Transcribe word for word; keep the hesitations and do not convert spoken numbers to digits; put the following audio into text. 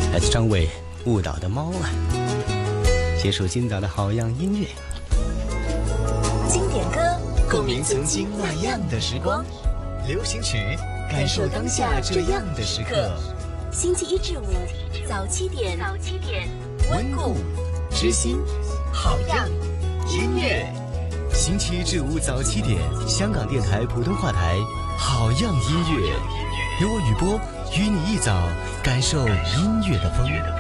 来自张伟误导的猫啊，结束今早的好样音乐。 经典歌， 共鸣曾经那样的时光；流行曲，感受当下这样的时刻。 星期一至五早七点，早七点， 温故知新，好样音乐。星期一至五早七点，香港电台普通话台，好样音乐，由我雨波与你一早感受音乐的风。